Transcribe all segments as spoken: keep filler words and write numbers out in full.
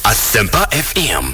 Asempa F M.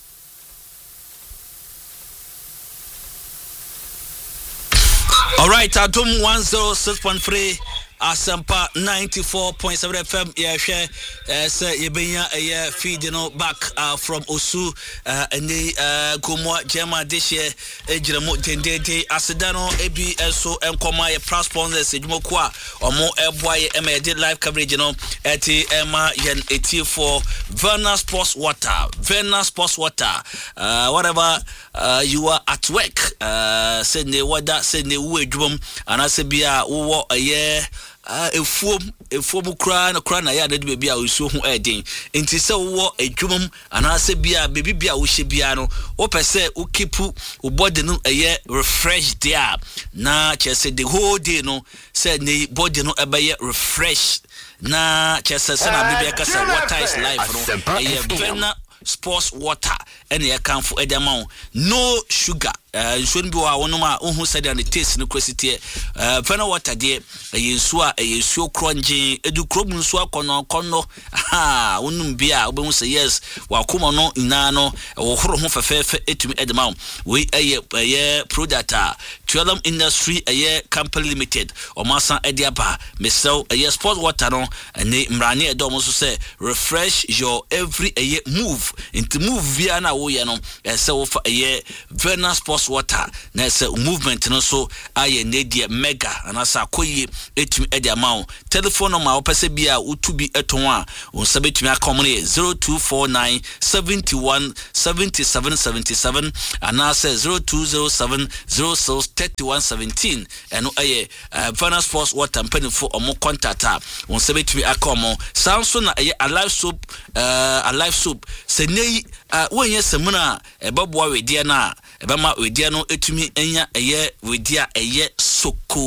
All right, Atom one oh six point three. Asempa ninety-four point seven F M. Yeah, share. Say Yebenya a feed you know back uh, from Osu and the Gumwa Jema this year. Ejiramo Dende Asedano Ebi Eso and Koma a proud sponsors Ejimokwa or more Eboy Emma did live coverage you know at Emma Yen eighty-four Verna Sports Water Verna Sports Water uh, whatever uh, you are at work uh, send the water send the way drum and I say be a wo a year Uh, a form a form cry, a cry, I did baby. I was so adding into so war a drum, and I said, Bia, baby, Bia, we should be ano, or per se, who keep who body no a year refreshed there. Nah, just said the whole day, no, said the body no a year refreshed. Nah, just said, baby, I can say, water is life, no, a year Verna Sports Water, and the account for a amount, no sugar. Uh, shouldn't be our one who said and the taste no crescity. Uh, Verna Water, dear, a yesua, a yesua crunchy, a do crobun swap on cono. Ah, wouldn't be a woman say yes, while come on, inano, or home for fair to me at the mount. We a year, a year, Prodata, Twelum Industry, a year, Company Limited, or Massa Ediapa, Misso, a year sport water, no, and the Mrani Adomoso say, refresh your every a year move into move via na woyano, and so for a year, Verna Sports Water na say movement no so aye nedia mega anasa koyi etumi edi amount telephone number opese bia utubi eton a unsabetumi akomne zero two four nine seven one seven seven seven seven anasa zero two zero seven zero six three one one seven eno aye Verna Sports Water mpani for omo contact a unsabetumi akomo sanso na aye alive soap uh alive soap se nei wonye semuna ebabo we dia na ebama wedia no etumi enya eye wedia eye soko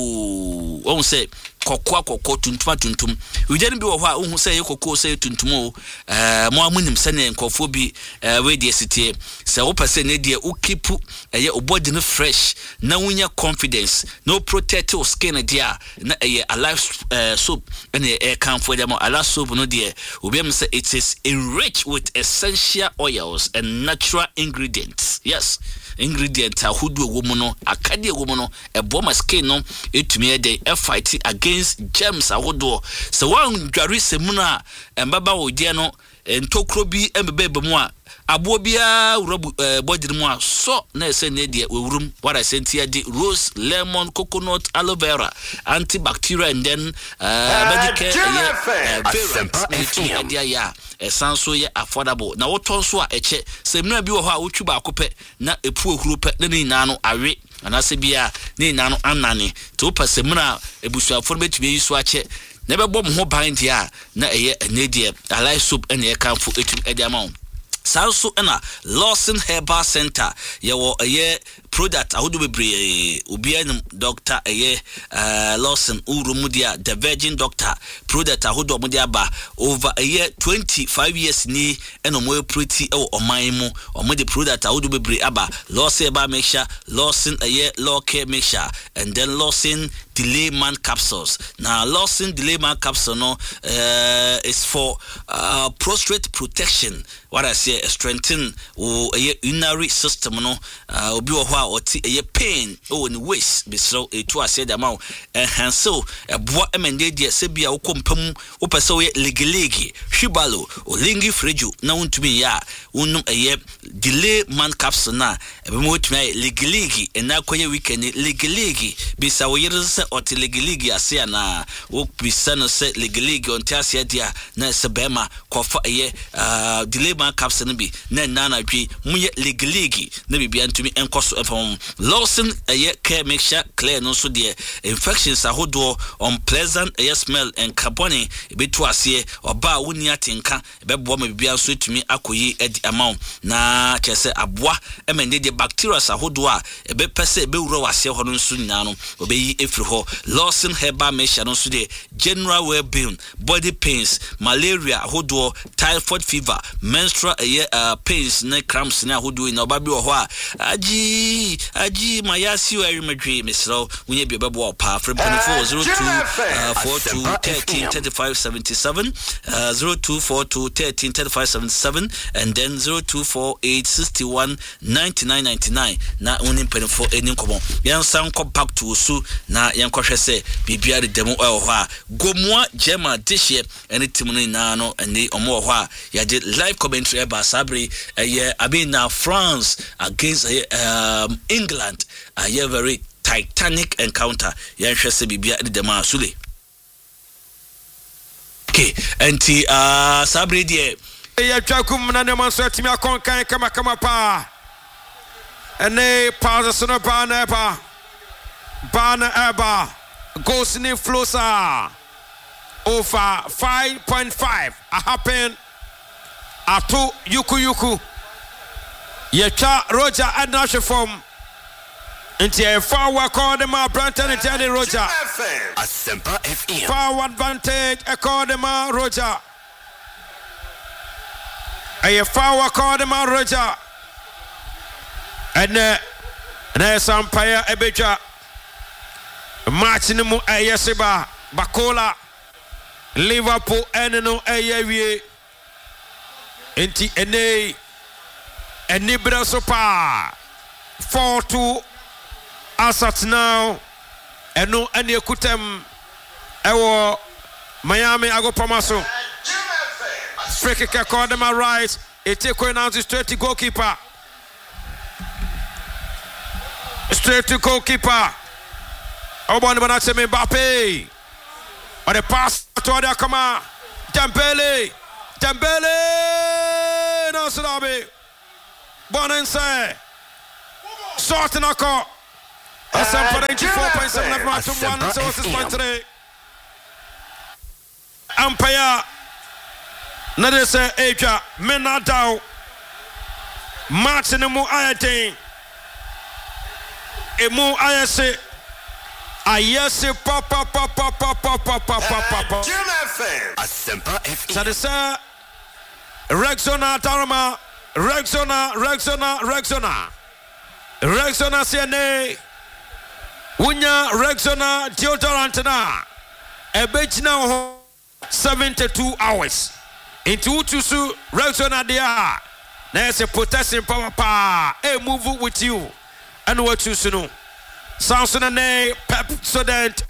won say kokwa kokko tuntum tuntum wedia no bi wo ho a won say kokko say tuntum o eh mo amunim sene nkofo bi wedia sitie say wo pese ne dia ukipu eye obody no fresh na wunya confidence no protect your skin dia na eye alive uh, soap and e can for them alive soap no dia obi am say it is enriched with essential oils and natural ingredients. Yes, ingredient a hudu woman akade woman e bomb skin no etumi e dey fight against germs ahodo so one dware semuna embaba odie no entokro bi embebe mu a abo bia urabu body mu a so na ese ne de wewurum what I sent here the rose lemon coconut aloe vera antibacterial and then uh, medical uh, uh, yeah esanso ye affordable na woton so a eche semna bi wo ho a wotwu ba akopɛ na epu ohuru pɛ na ni na no awe anase bia ni na no anane to pa semna ebusuafo betumi yi so ache na bɛbɔ mo ho ban dia na eye enedie alive soup ene e kanfo etum edi amount Salso ena Lawson Herbal Center yewo eye product ahodo bebre obianum doctor eye uh, Lawson urumudia the virgin doctor product ahodo mudia ba over a year twenty-five years ni eno mo pretty e oman mu omo the product ahodo bebre aba Lawson Herbal mixture Lawson eye law care mixture and then Lawson delay man capsules. Now Lawson delay man capsule no uh, is for uh, prostate protection. What I say strengthen o a urinary system no uh, obi wo ho a oti a pain o in waist be so e to ase the amount and so e boa emende de se bia wo kompam wo pese wo legilegi hwibalo o lingi freju na wontumi ya wonum eye delay man capsule na e be mo tumi legilegi e na koye weekend legilegi be sa wo yire se oti legilegi ase na wo bisa no se legilegi on tia dia na se bema kofa eye uh, delay man capsule bi na nana dwi munye legilegi na bibia ntumi enkoso efam Lawson eye care mixture clear no so de infections ahodo unpleasant air smell and carboni betu ase oba woni atenka bebo ma bibia so tumi akoyi edi amount na chese aboa emende de bacteria ahodo a ebe pese ebe wuro wase ho no so nyina no obeyi efiri ho for Lawson Herbal Measure no so de general well-being, body pains, malaria, hodo, typhoid fever, menstrual uh, pains, ne cramps na hodo in obabi wo ho a aji aji mayasi o erimedwe mesro wonye bi bebo pa from four zero two four two one three three five seven seven uh, zero two four two one three three five seven seven and then zero two four eight six one nine nine nine nine na woni mpanifo enim komo yan san ko back to Osu na yan kohwe se bibia de demo o ho a Gomua Jema dishye ene timuni na no ene omo ho a ya de live commentary ba sabre eh abi na France against um, England a uh, very titanic encounter yan hwe se bibia de demo Sule. Okay, anti uh sabre die ya twakum na ne manso timi akonkan kama kama pa ene pause sono pa na pa ba na eba goes in flosa over five point five a happen ato yuku yuku yetwa Roger Adnash from Inti a forward Cordema Branton and Teddy Roger Asempa F M forward advantage a Cordema Roger a forward Cordema Roger and there's umpire Ebeja matching mu a Yesiba Bakola Liverpool and no a Inti ene Enibra Sopa four two Assets now, and no any kutem ewo Miami Ago Pamaso. Free kick called them right. It take going out straight to goalkeeper. Straight to goalkeeper. Obon Banatse Mbappe. Or the pass to the Kama. Dembele. Dembele. No Sulabi. Bonense. Sorting a call. Asempa ninety-four point seven F M to one zero six point three. Umpire Nadese Eja Menadao Martin Mu Ayatin Emu Ayase Ayase Papa Papa Papa Papa Papa Asempa F M Sadisa Rexona Tarama Rexona Rexona Rexona Rexona C N A Wunya Rexona deodorant na ebejina ho seventy-two hours into utusu Rexona dia na ese potassium power pa e move with you and what you know Samson ne Pepsodent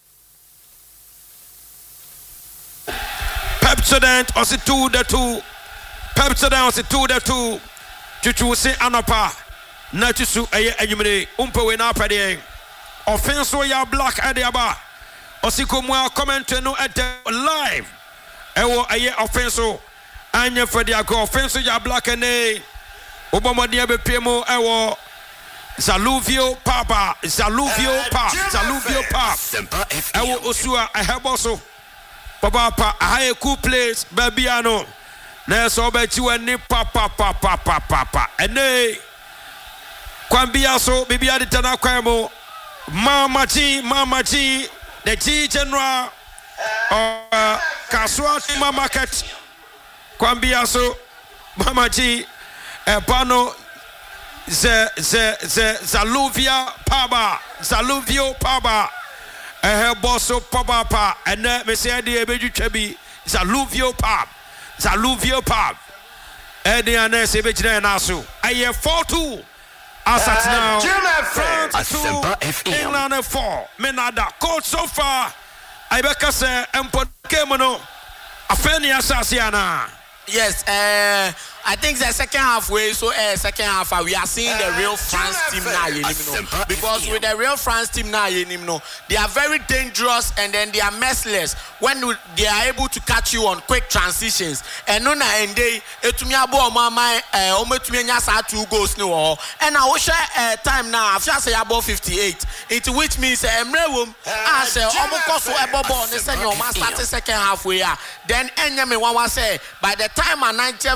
Pepsodent or se two the two Pepsodent or se two the two chuchu se anopa na chusu eye enyumre umpe we na pade offense ya black adiaba osiko mu comment no at live ewo aye offense anya for dia go offense ya black ene obomode abepemo ewo Zaluvio Papa Zaluvio Pa Zaluvio Pa ewo osua eheboso papa pa high cool place babiano na so bechi wani papa papa papa papa ene kwambia so bibia de tana kwamo Mama G, Mama G, the G General, uh, Kaswati Market, Kwambiaso, Mama G, Ebano, Z Z Z Zaluvia Paba, Zaluvio Paba, Eheboso Papa, and then Messiadi Ebeju Chebi, Zaluvio Pab, Zaluvio Pab, Eddie Anes Ebejina Nasu, I have four two. Assets now, France two, England four. Menada, coach so far. I beka se empod kemono. Afeni Asasiana. Yes, uh, I think the second halfway, so uh, second half, uh, we are seeing the real France team now, you know, because with the real France team now, you know, they are very dangerous and then they are merciless when they are able to catch you on quick transitions. And no, and they, etumia mama, uh, ometumia sa two goals no, and I will share uh, time now. I've just say about fifty-eight, it which means uh, Emrewum, I say, omokoso ebobo, ne say your man started second halfway, then Enyame one say by the time a ninety